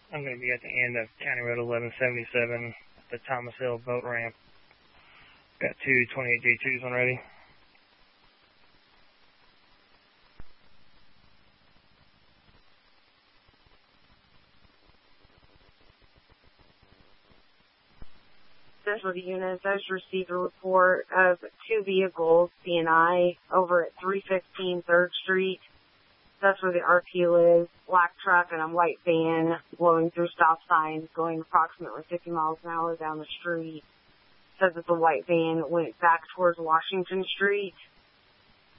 I'm going to be at the end of County Road 1177 at the Thomas Hill boat ramp. Got two 28 J2s on ready. Central units, I just received a report of two vehicles, CNI, over at 315 3rd Street. That's where the RQ is. Black truck and a white van blowing through stop signs, going approximately 50 miles an hour down the street. Says that the white van went back towards Washington Street